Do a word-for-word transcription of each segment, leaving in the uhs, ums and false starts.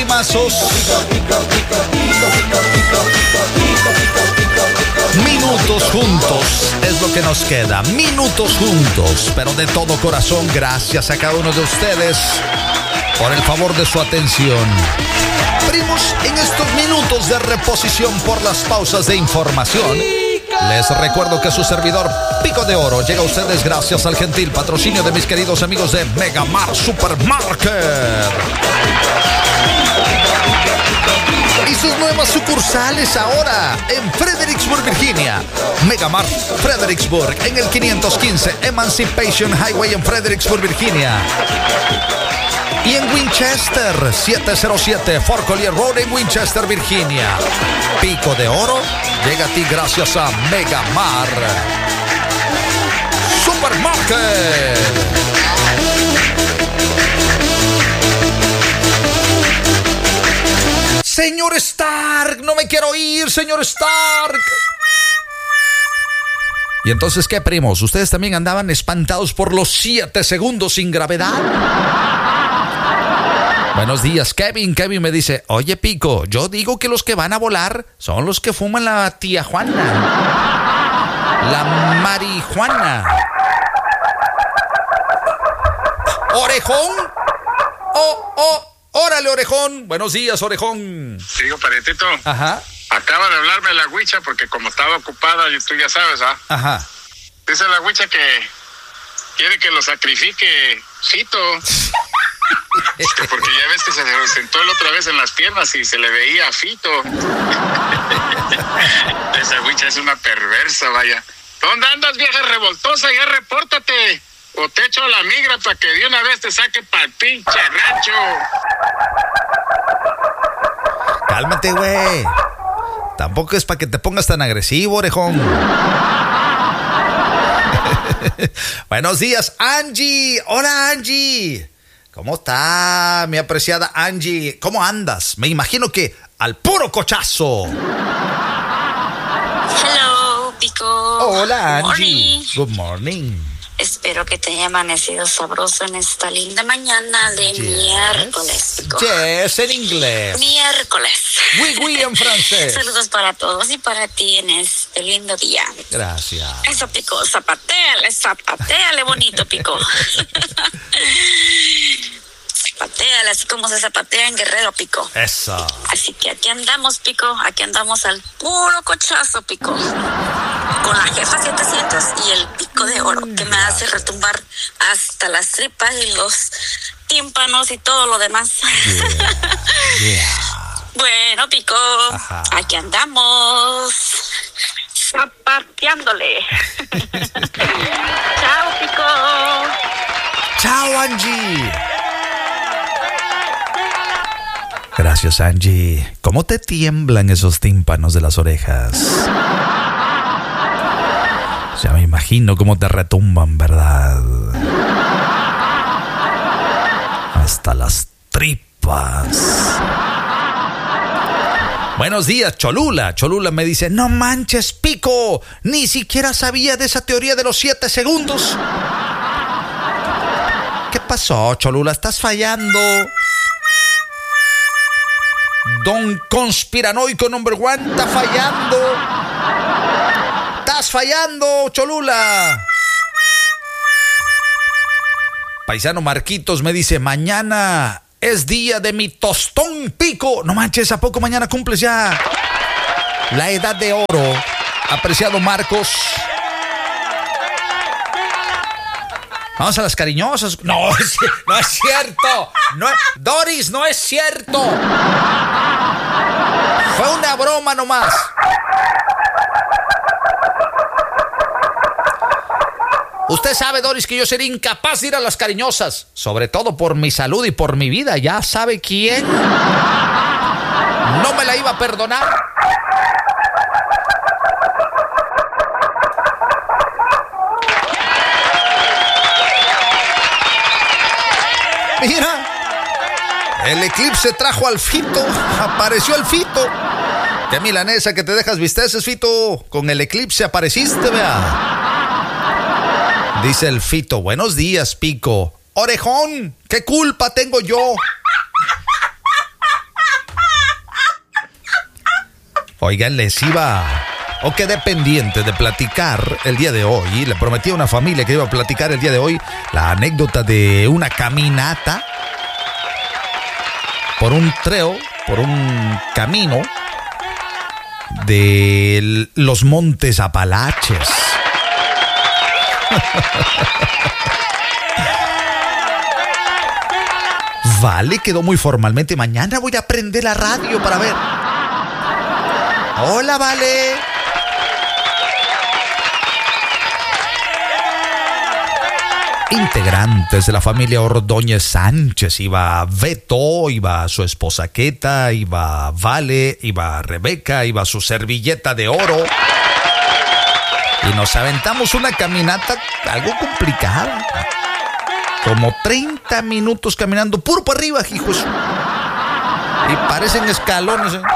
temazos. Minutos juntos es lo que nos queda. Minutos juntos, pero de todo corazón, gracias a cada uno de ustedes por el favor de su atención. Primos, en estos minutos de reposición por las pausas de información, les recuerdo que su servidor Pico de Oro llega a ustedes gracias al gentil patrocinio de mis queridos amigos de Megamart Supermarket y sus nuevas sucursales ahora en Fredericksburg, Virginia. Megamart Fredericksburg en el quinientos quince Emancipation Highway en Fredericksburg, Virginia. Y en Winchester, setecientos siete Fort Collier Road en Winchester, Virginia. Pico de Oro llega a ti gracias a Megamart Supermarket. Señor Stark, no me quiero ir, señor Stark. Y entonces, ¿qué, primos? ¿Ustedes también andaban espantados por los siete segundos sin gravedad? Buenos días, Kevin. Kevin me dice, oye, Pico, yo digo que los que van a volar son los que fuman la tía Juana, la marihuana. ¿Orejón? Oh, oh, órale, Orejón. Buenos días, Orejón. Digo, parientito. Ajá. Acaba de hablarme la huicha porque como estaba ocupada, y tú ya sabes, ¿ah? Ajá. Dice la huicha que quiere que lo sacrifique Fito. Porque ya ves que se sentó la otra vez en las piernas y se le veía a Fito. Esa huicha es una perversa, vaya. ¿Dónde andas, vieja revoltosa? Ya repórtate. O te echo la migra para que de una vez te saque pa'l pinche rancho. Cálmate, güey. Tampoco es para que te pongas tan agresivo, Orejón. Buenos días, Angie. Hola, Angie. ¿Cómo está, mi apreciada Angie? ¿Cómo andas? Me imagino que al puro cochazo. Hello, Pico. Hola, Angie. Morning. Good morning. Espero que te haya amanecido sabroso en esta linda mañana de Yes. miércoles, Pico. Yes, en inglés. Miércoles. Oui, oui, en francés. Saludos para todos y para ti en este lindo día. Gracias. Eso, Pico, zapateale, zapateale bonito, Pico. Zapateale, así como se zapatea en Guerrero, Pico. Eso. Así que aquí andamos, Pico, aquí andamos al puro cochazo, Pico. Con la jefa setecientos y el Pico de Oro, que me hace retumbar hasta las tripas y los tímpanos y todo lo demás. Yeah. Yeah. Bueno, Pico, Ajá. aquí andamos. Zapateándole. Chao, Pico. Chao, Angie. Gracias, Angie. ¿Cómo te tiemblan esos tímpanos de las orejas? Ya me imagino cómo te retumban, ¿verdad? Hasta las tripas. Buenos días, Cholula. Cholula me dice, no manches, Pico, ni siquiera sabía de esa teoría de los siete segundos. ¿Qué pasó, Cholula? ¿Estás fallando? Don Conspiranoico number one está fallando. Estás fallando, Cholula. Paisano Marquitos me dice, mañana es día de mi tostón, Pico. No manches, ¿a poco mañana cumples ya la edad de oro? Apreciado Marcos. Vamos a las cariñosas. No, no es cierto. No, Doris, no es cierto. Fue una broma nomás. Usted sabe, Doris, que yo sería incapaz de ir a las cariñosas. Sobre todo por mi salud y por mi vida. Ya sabe quién no me la iba a perdonar. Mira, el eclipse trajo al Fito. Apareció el Fito. Qué milanesa que te dejas visteces, Fito. Con el eclipse apareciste, vea. Dice el Fito, buenos días, Pico. Orejón, ¿qué culpa tengo yo? Oigan, les iba o quedé pendiente de platicar el día de hoy. Le prometí a una familia que iba a platicar el día de hoy la anécdota de una caminata por un trail, por un camino de los Montes Apalaches. Vale, quedó muy formalmente. Mañana voy a prender la radio para ver. Hola, Vale. Integrantes de la familia Ordóñez Sánchez. Iba Beto, iba su esposa Queta, iba Vale, iba Rebeca, iba su servilleta de oro. Y nos aventamos una caminata algo complicada. Como treinta minutos caminando puro para arriba, hijos. Y parecen escalones, ¿eh?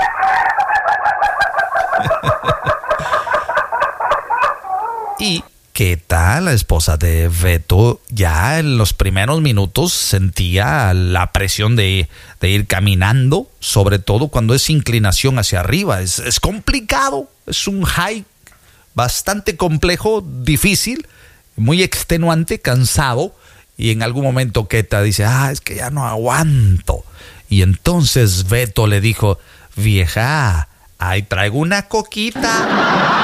Y Queta, la esposa de Beto, ya en los primeros minutos sentía la presión de, de ir caminando, sobre todo cuando es inclinación hacia arriba. Es, es complicado, es un hike bastante complejo, difícil, muy extenuante, cansado. Y en algún momento Queta dice, ah, es que ya no aguanto. Y entonces Beto le dijo, vieja, ahí traigo una coquita.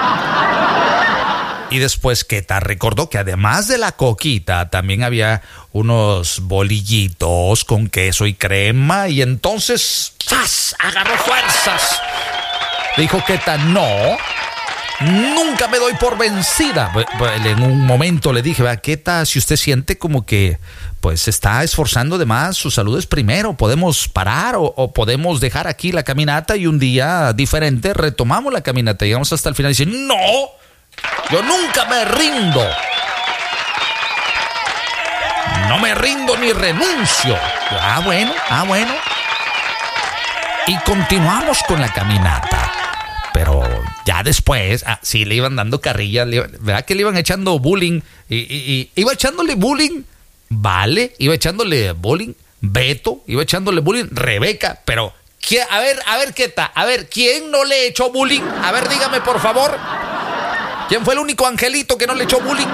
Y después Queta recordó que además de la coquita también había unos bolillitos con queso y crema. Y entonces, ¡zas!, agarró fuerzas. Dijo Queta, no, nunca me doy por vencida. En un momento le dije, va, Queta, si usted siente como que pues se está esforzando de más, su salud es primero, podemos parar o, o podemos dejar aquí la caminata y un día diferente retomamos la caminata. Llegamos hasta el final y dice, no, yo nunca me rindo. No me rindo ni renuncio. Ah, bueno, ah, bueno. Y continuamos con la caminata. Pero ya después, ah, sí le iban dando carrilla, le, ¿verdad que le iban echando bullying? Y, y, y iba echándole bullying Vale, iba echándole bullying Beto, iba echándole bullying Rebeca, pero ¿quién, a ver, a ver, Queta, a ver, ¿quién no le echó bullying? A ver, dígame por favor, ¿quién fue el único angelito que no le echó bullying?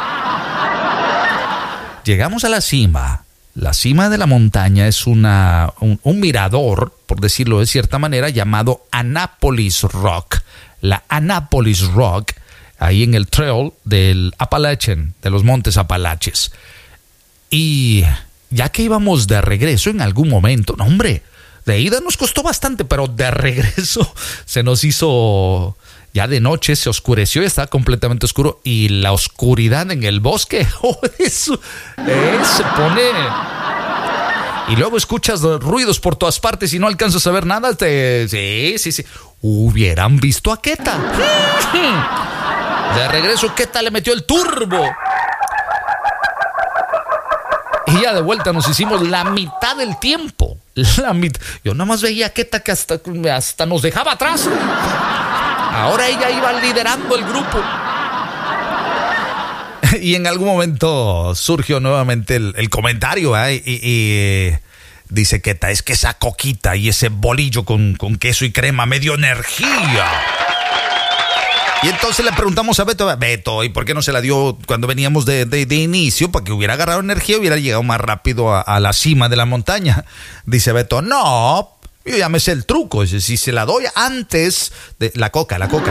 Llegamos a la cima. La cima de la montaña es una, un, un mirador, por decirlo de cierta manera, llamado Annapolis Rock. La Annapolis Rock, ahí en el trail del Appalachian, de los Montes Apalaches. Y ya que íbamos de regreso en algún momento, no hombre, de ida nos costó bastante, pero de regreso se nos hizo ya de noche, se oscureció y estaba completamente oscuro. Y la oscuridad en el bosque, oh, eso, eh, se pone... Y luego escuchas ruidos por todas partes y no alcanzas a ver nada. Te... Sí, sí, sí. Hubieran visto a Queta. De regreso, Queta le metió el turbo. Y ya de vuelta nos hicimos la mitad del tiempo. La mit... Yo nada más veía a Queta que hasta, hasta nos dejaba atrás. Ahora ella iba liderando el grupo. Y en algún momento surgió nuevamente el, el comentario, ¿eh? y, y dice Queta, es que esa coquita y ese bolillo con, con queso y crema me dio energía. Y entonces le preguntamos a Beto, Beto, ¿y por qué no se la dio cuando veníamos de, de, de inicio? Para que hubiera agarrado energía y hubiera llegado más rápido a, a la cima de la montaña. Dice Beto, no, yo ya me sé el truco. Si se la doy antes de la coca, la coca.